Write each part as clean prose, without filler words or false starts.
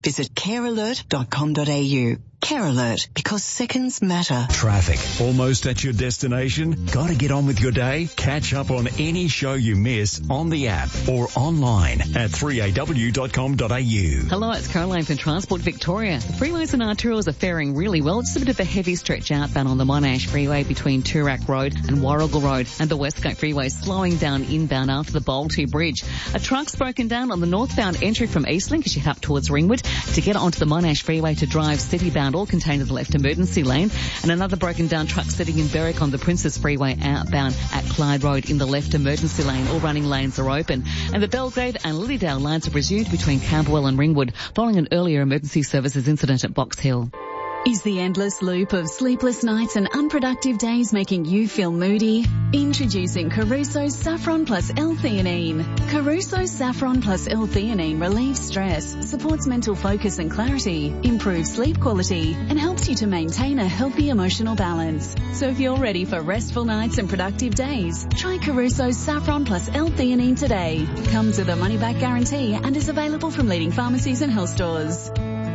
visit carealert.com.au. Care Alert, because seconds matter. Traffic. Almost at your destination? Got to get on with your day? Catch up on any show you miss on the app or online at 3aw.com.au. Hello, it's Caroline from Transport Victoria. The freeways and arterials are faring really well. Just a bit of a heavy stretch outbound on the Monash Freeway between Toorak Road and Warrigal Road, and the Westgate Freeway slowing down inbound after the Boltee Bridge. A truck's broken down on the northbound entry from Eastlink as you head up towards Ringwood to get onto the Monash Freeway to drive citybound, all contained in the left emergency lane, and another broken down truck sitting in Berwick on the Princess Freeway outbound at Clyde Road in the left emergency lane. All running lanes are open, and the Belgrade and Lilydale lines are resumed between Camberwell and Ringwood following an earlier emergency services incident at Box Hill. Is the endless loop of sleepless nights and unproductive days making you feel moody? Introducing Caruso's Saffron Plus L-theanine. Caruso's Saffron Plus L-theanine relieves stress, supports mental focus and clarity, improves sleep quality, and helps you to maintain a healthy emotional balance. So if you're ready for restful nights and productive days, try Caruso's Saffron Plus L-theanine today. Comes with a money-back guarantee and is available from leading pharmacies and health stores.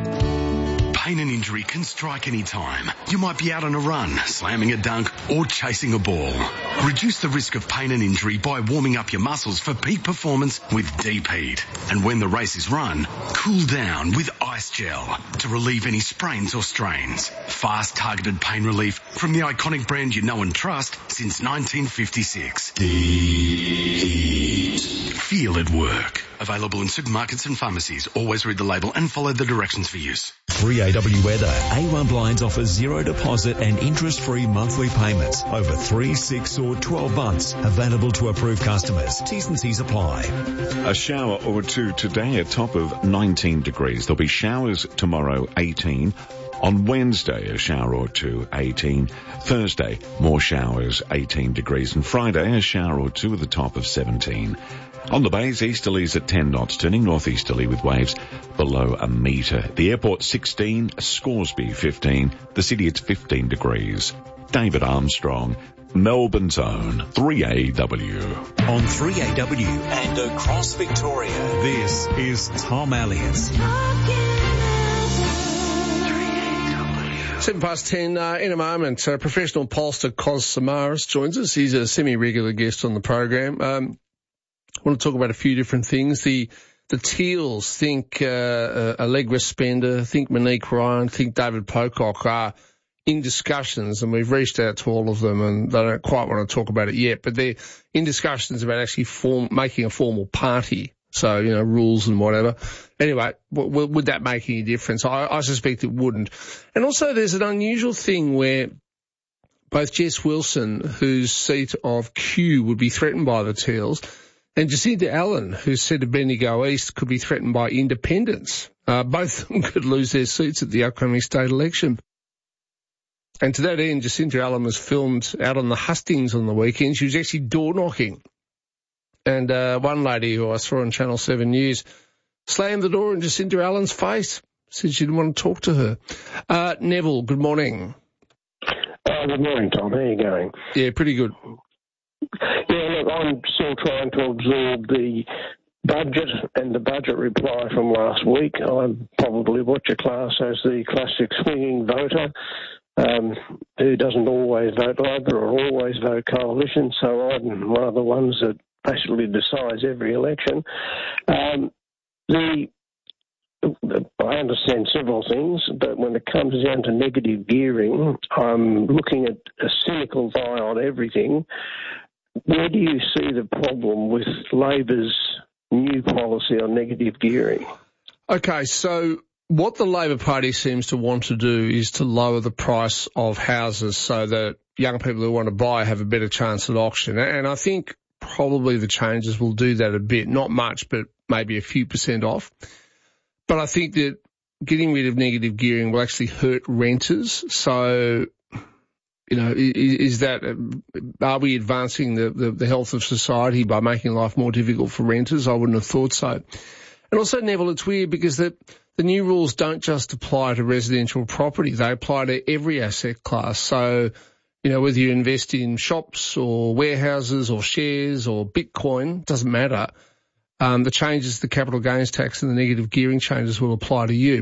Pain and injury can strike any time. You might be out on a run, slamming a dunk, or chasing a ball. Reduce the risk of pain and injury by warming up your muscles for peak performance with Deep Heat. And when the race is run, cool down with Ice Gel to relieve any sprains or strains. Fast, targeted pain relief from the iconic brand you know and trust since 1956. Deep Heat. Feel it work. Available in supermarkets and pharmacies. Always read the label and follow the directions for use. 3AW Weather. A1 Blinds offers zero deposit and interest-free monthly payments over 3, 6 or 12 months. Available to approved customers. T's and C's apply. A shower or two today, a top of 19 degrees. There'll be showers tomorrow, 18. On Wednesday, a shower or two, 18. Thursday, more showers, 18 degrees. And Friday, a shower or two with a top of 17. On the bays, easterlies at 10 knots, turning northeasterly with waves below a metre. The airport 16, Scoresby 15, the city it's 15 degrees. David Armstrong, Melbourne's own 3AW. On 3AW and across Victoria, this is Tom Elliott. 10:10, in a moment, professional pollster Cos Samaras joins us. He's a semi-regular guest on the program. I want to talk about a few different things. The Teals think Allegra Spender, think Monique Ryan, think David Pocock are in discussions, and we've reached out to all of them, and they don't quite want to talk about it yet, but they're in discussions about actually making a formal party. So, rules and whatever. Anyway, would that make any difference? I suspect it wouldn't. And also there's an unusual thing where both Jess Wilson, whose seat of Kew would be threatened by the Teals, and Jacinta Allen, who's said to Bendigo East, could be threatened by independents. Both of them could lose their seats at the upcoming state election. And to that end, Jacinta Allen was filmed out on the hustings on the weekend. She was actually door knocking. And one lady who I saw on Channel 7 News slammed the door in Jacinta Allen's face, said she didn't want to talk to her. Neville, good morning. Good morning, Tom. How are you going? Yeah, pretty good. Yeah, look, I'm still trying to absorb the budget and the budget reply from last week. I'm probably what you class as the classic swinging voter who doesn't always vote Labor or always vote coalition, so I'm one of the ones that basically decides every election. I understand several things, but when it comes down to negative gearing, I'm looking at a cynical eye on everything. Where do you see the problem with Labor's new policy on negative gearing? Okay, so what the Labor Party seems to want to do is to lower the price of houses so that young people who want to buy have a better chance at auction. And I think probably the changes will do that a bit. Not much, but maybe a few % off. But I think that getting rid of negative gearing will actually hurt renters. So, are we advancing the health of society by making life more difficult for renters? I wouldn't have thought so. And also, Neville, it's weird because the new rules don't just apply to residential property. They apply to every asset class. So, whether you invest in shops or warehouses or shares or Bitcoin, doesn't matter. The changes to the capital gains tax and the negative gearing changes will apply to you.